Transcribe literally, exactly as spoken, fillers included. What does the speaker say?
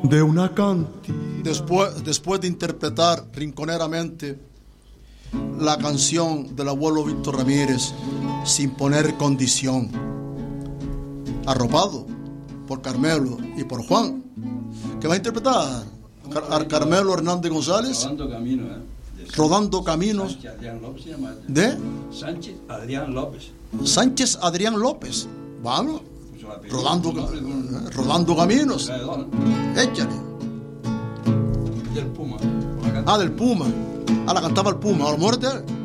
de una cantina. Después, después de interpretar rinconeramente la canción del abuelo Víctor Ramírez, Sin poner condición, arropado por Carmelo y por Juan, que va a interpretar Car Carmelo Hernández González, Rodando Camino, ¿eh? Rodando Caminos, Sánchez Adrián López se llama. de Sánchez Adrián López. Sánchez Adrián López. Vamos, Pues rodando, eh, rodando Caminos. Échale. Del Puma. Ah, del Puma. Ah, la cantaba el Puma. A lo mejor te...